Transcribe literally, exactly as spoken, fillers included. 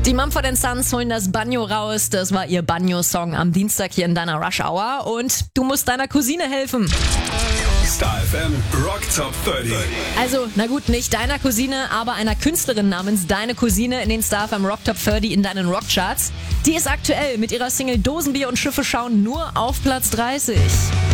Die Mumford and Sons holen das Banjo raus. Das war ihr Banjo-Song am Dienstag hier in deiner Rush Hour. Und du musst deiner Cousine helfen. Star F M Rock Top dreißig. Also, na gut, nicht deiner Cousine, aber einer Künstlerin namens Deine Cousine in den Star F M Rock Top dreißig in deinen Rockcharts. Die ist aktuell mit ihrer Single Dosenbier und Schiffe schauen nur auf Platz dreißig.